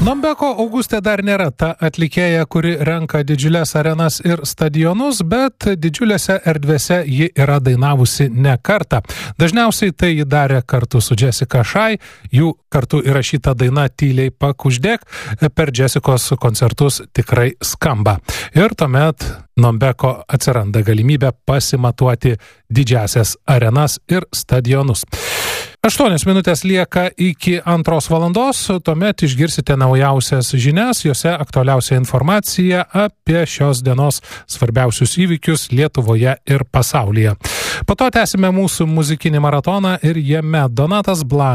Nombeko Augustė dar nėra ta atlikėja, kuri renka didžiulės arenas ir stadionus, bet didžiulėse erdvėse ji yra dainavusi ne kartą. Dažniausiai tai ji darė kartu su Jessica Shy, jų kartu įrašyta daina Tyliai pakuždėk per Jessicos koncertus tikrai skamba. Ir tuomet Nombeko atsiranda galimybė pasimatuoti didžiasias arenas ir stadionus. 8 minutės lieka iki 2 valandos, tuomet išgirsite naujausias žinias, jose aktualiausia informacija apie šios dienos svarbiausius įvykius Lietuvoje ir pasaulyje. Po to tęsime mūsų muzikinį maratoną ir jame Donatas Blankas